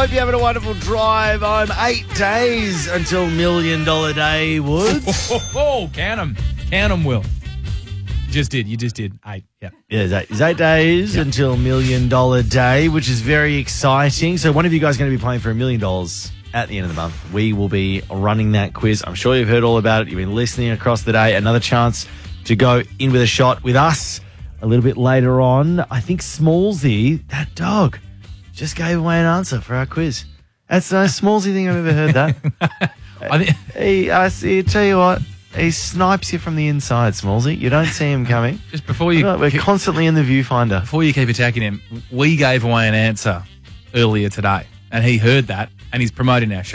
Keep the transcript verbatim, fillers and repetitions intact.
Hope you're having a wonderful drive home. Eight days until Million Dollar Day, Woods. Oh, oh, oh, count them. Count them, Will. You just did. You just did. Eight. Yeah. Yeah, it's eight, it's eight days yep. until Million Dollar Day, which is very exciting. So one of you guys is going to be playing for a million dollars at the end of the month. We will be running that quiz. I'm sure you've heard all about it. You've been listening across the day. Another chance to go in with a shot with us a little bit later on. I think Smallsy, that dog, just gave away an answer for our quiz. That's the most Smallsy thing I've ever heard that. I think he, I see, tell you what, he snipes you from the inside, Smallsy. You don't see him coming. Just before you... We're keep, constantly in the viewfinder. Before you keep attacking him, we gave away an answer earlier today, and he heard that, and he's promoting our show.